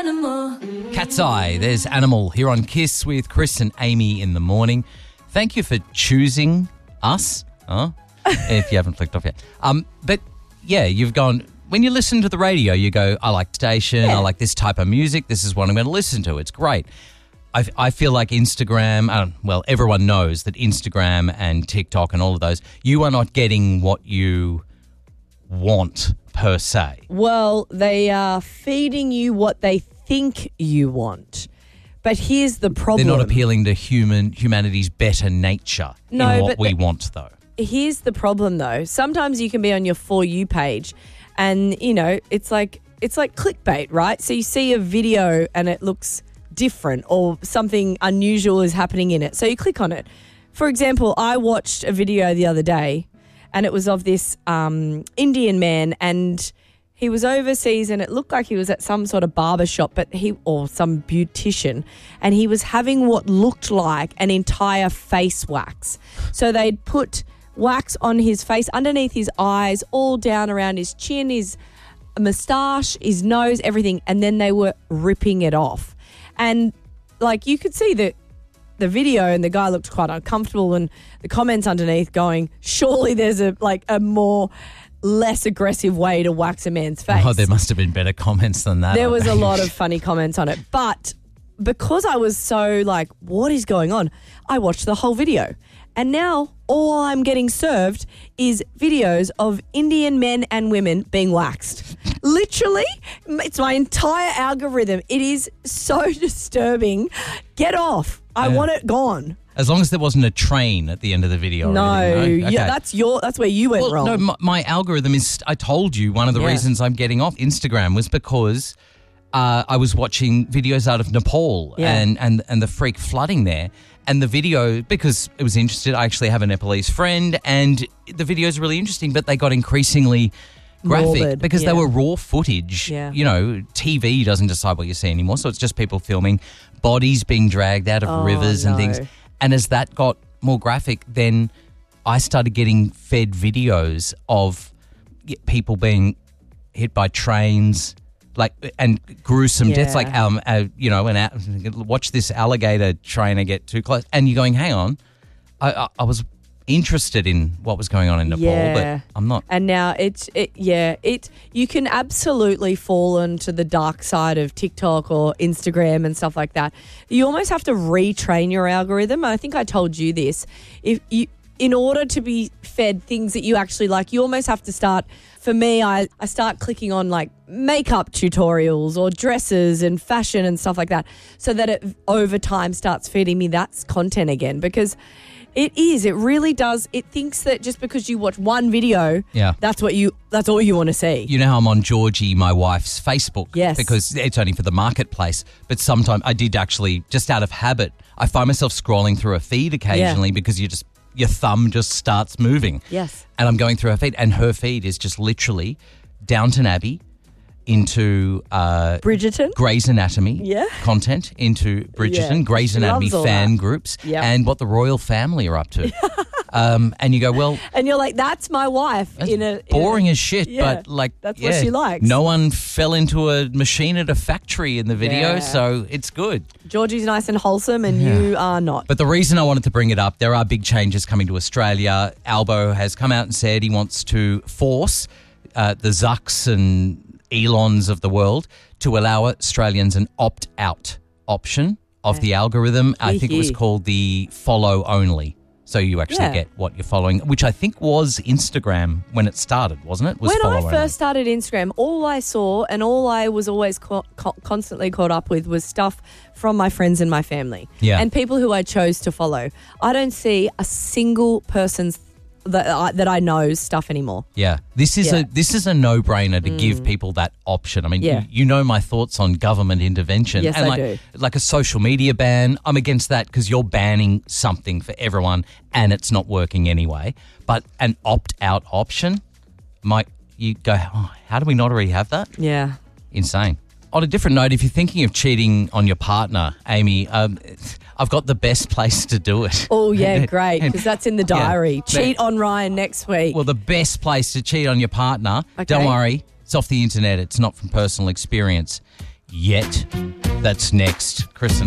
Cat's Eye, there's Animal here on Kiss with Chris and Amy in the morning. Thank you for choosing us, if you haven't clicked off yet. But yeah, you've gone, when you listen to the radio, you go, I like station, I like this type of music, this is what I'm going to listen to, it's great. I feel like Instagram, everyone knows that Instagram and TikTok and all of those, you are not getting what you want per se. Well, they are feeding you what they think you want. But here's the problem. They're not appealing to humanity's better nature in what we want, though. Here's the problem, though. Sometimes you can be on your For You page and, it's like clickbait, right? So you see a video and it looks different or something unusual is happening in it. So you click on it. For example, I watched a video the other day and it was of this Indian man and he was overseas and it looked like he was at some sort of barber shop or some beautician, and he was having what looked like an entire face wax. So they'd put wax on his face, underneath his eyes, all down around his chin, his moustache, his nose, everything, and then they were ripping it off. And you could see the video and the guy looked quite uncomfortable and the comments underneath going, surely there's a more less aggressive way to wax a man's face. Oh, there must have been better comments than that. There was a lot of funny comments on it. But because I was so what is going on, I watched the whole video. And now all I'm getting served is videos of Indian men and women being waxed. Literally, it's my entire algorithm. It is so disturbing. Get off. I want it gone. As long as there wasn't a train at the end of the video. No, or anything, no? Okay. That's where you went wrong. No, my algorithm is, I told you, one of the reasons I'm getting off Instagram was because I was watching videos out of Nepal and the freak flooding there. And the video, because it was interesting, I actually have a Nepalese friend and the video is really interesting, but they got increasingly graphic morbid, because they were raw footage. Yeah. TV doesn't decide what you see anymore, so it's just people filming bodies being dragged out of rivers and things. And as that got more graphic, then I started getting fed videos of people being hit by trains, and gruesome deaths, watch this alligator trainer get too close, and you're going, hang on, I was interested in what was going on in Nepal, but I'm not. And now you can absolutely fall into the dark side of TikTok or Instagram and stuff like that. You almost have to retrain your algorithm. I think I told you this. In order to be fed things that you actually like, you almost have to start. For me, I start clicking on makeup tutorials or dresses and fashion and stuff like that, so that it over time starts feeding me that content again, because it really does. It thinks that just because you watch one video, that's all you want to see. You know how I'm on Georgie, my wife's Facebook? Yes. Because it's only for the marketplace. But sometimes I did actually, just out of habit, I find myself scrolling through a feed occasionally because your thumb just starts moving. Yes. And I'm going through her feed, and her feed is just literally Downton Abbey into Bridgerton, Grey's Anatomy content, into Bridgerton, Grey's Anatomy fan groups, and what the royal family are up to. And you go, well... And you're like, that's my wife. Boring as shit, but that's what she likes. No one fell into a machine at a factory in the video, so it's good. Georgie's nice and wholesome and you are not. But the reason I wanted to bring it up, there are big changes coming to Australia. Albo has come out and said he wants to force the Zucks and Elons of the world to allow Australians an opt-out option of the algorithm. I think it was called the follow only. So you actually get what you're following, which I think was Instagram when it started, wasn't it? When I first started Instagram, all I saw and all I was always constantly caught up with was stuff from my friends and my family and people who I chose to follow. I don't see a single person's that I know stuff anymore. Yeah. This is a no-brainer to give people that option. I mean, you know my thoughts on government intervention. Yes, and I do. Like a social media ban, I'm against that because you're banning something for everyone and it's not working anyway. But an opt-out option, you go, how do we not already have that? Yeah. Insane. On a different note, if you're thinking of cheating on your partner, Amy, I've got the best place to do it. Oh, yeah, great, because that's in the diary. Cheat on Ryan next week. Well, the best place to cheat on your partner, don't worry, it's off the internet. It's not from personal experience. yet. That's next. Chris and